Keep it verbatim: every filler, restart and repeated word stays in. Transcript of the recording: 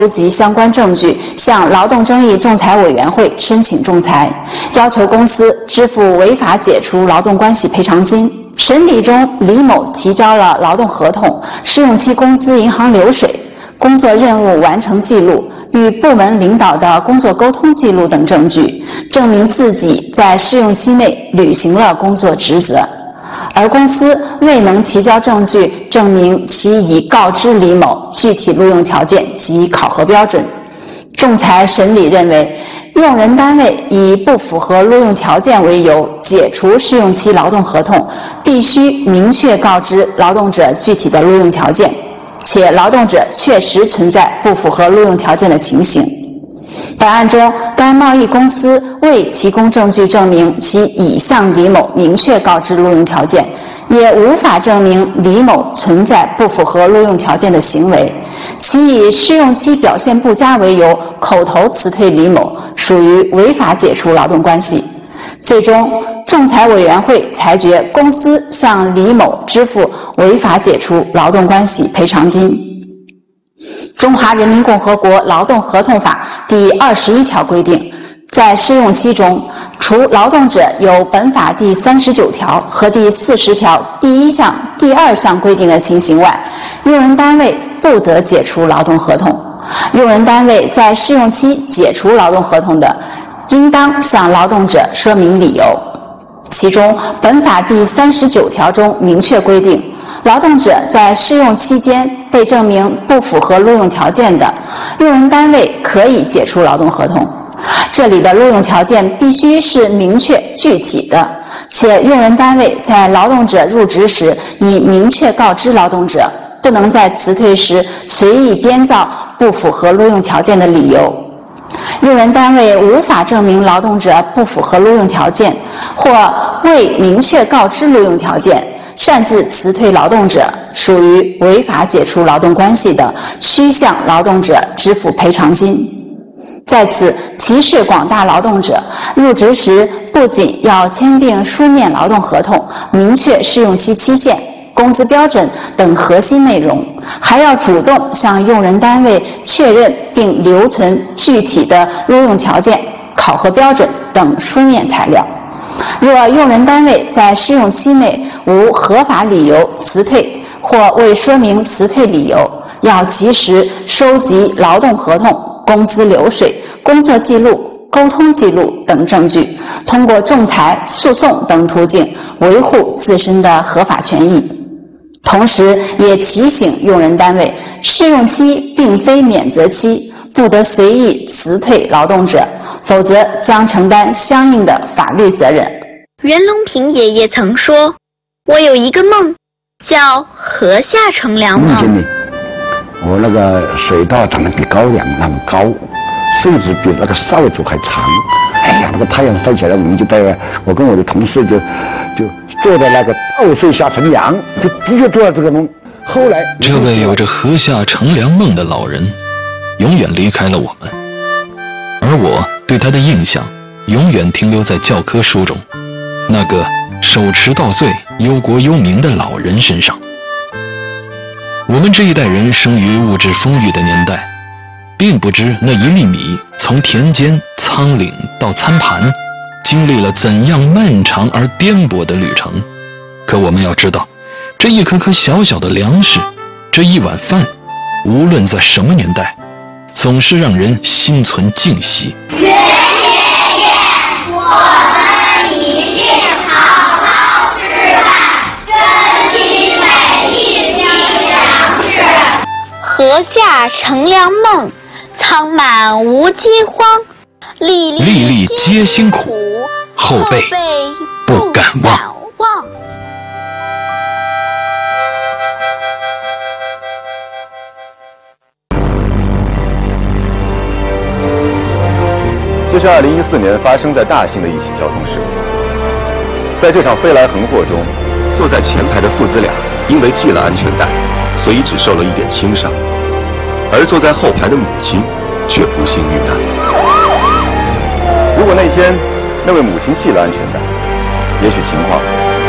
收集相关证据，向劳动争议仲裁委员会申请仲裁，要求公司支付违法解除劳动关系赔偿金。审理中，李某提交了劳动合同、试用期工资银行流水、工作任务完成记录、与部门领导的工作沟通记录等证据，证明自己在试用期内履行了工作职责。而公司未能提交证据证明其已告知李某具体录用条件及考核标准。仲裁审理认为，用人单位以不符合录用条件为由解除试用期劳动合同，必须明确告知劳动者具体的录用条件，且劳动者确实存在不符合录用条件的情形。本案中，该贸易公司未提供证据证明其已向李某明确告知录用条件，也无法证明李某存在不符合录用条件的行为，其以试用期表现不佳为由口头辞退李某，属于违法解除劳动关系。最终，仲裁委员会裁决公司向李某支付违法解除劳动关系赔偿金。中华人民共和国劳动合同法第二十一条规定，在试用期中，除劳动者有本法第三十九条和第四十条第一项、第二项规定的情形外，用人单位不得解除劳动合同。用人单位在试用期解除劳动合同的，应当向劳动者说明理由。其中，本法第三十九条中明确规定，劳动者在试用期间被证明不符合录用条件的，用人单位可以解除劳动合同。这里的录用条件必须是明确具体的，且用人单位在劳动者入职时已明确告知劳动者，不能在辞退时随意编造不符合录用条件的理由。用人单位无法证明劳动者不符合录用条件，或未明确告知录用条件，擅自辞退劳动者，属于违法解除劳动关系的，需向劳动者支付赔偿金。在此提示广大劳动者，入职时不仅要签订书面劳动合同，明确试用期期限、工资标准等核心内容，还要主动向用人单位确认并留存具体的录用条件、考核标准等书面材料。若用人单位在试用期内无合法理由辞退或未说明辞退理由，要及时收集劳动合同、工资流水、工作记录、沟通记录等证据，通过仲裁、诉讼等途径维护自身的合法权益。同时也提醒用人单位，试用期并非免责期，不得随意辞退劳动者，否则将承担相应的法律责任。 袁隆平爷爷曾说，我有一个梦，叫河下乘凉梦。 我那个水稻长得比高粱那么高，甚至比那个扫帚还长。哎呀，那个太阳晒起来，我们就在，我跟我的同事就就坐在那个稻穗下乘凉，就的确做了这个梦。后来， 这位有着河下乘凉梦的老人，永远离开了我们，而我对他的印象永远停留在教科书中那个手持稻穗、忧国忧民的老人身上。我们这一代人生于物质丰裕的年代，并不知那一粒米从田间、仓廪到餐盘，经历了怎样漫长而颠簸的旅程。可我们要知道，这一颗颗小小的粮食，这一碗饭，无论在什么年代，总是让人心存敬惜。 袁爷爷，我们一定好好吃饭，珍惜每一滴粮食。 河下乘凉梦，仓满无饥荒，粒粒粒皆辛苦，后辈不敢忘。 这是二零一四年发生在大兴的一起交通事故。在这场飞来横祸中，坐在前排的父子俩因为系了安全带，所以只受了一点轻伤，而坐在后排的母亲却不幸遇难。如果那天那位母亲系了安全带，也许情况